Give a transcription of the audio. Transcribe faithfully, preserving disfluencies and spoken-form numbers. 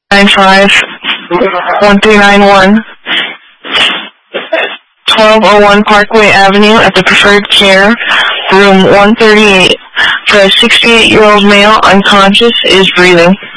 nine five, one three nine one, twelve oh one Parkway Avenue at the Preferred Care, room one thirty-eight, for a sixty-eight-year-old male unconscious, is breathing.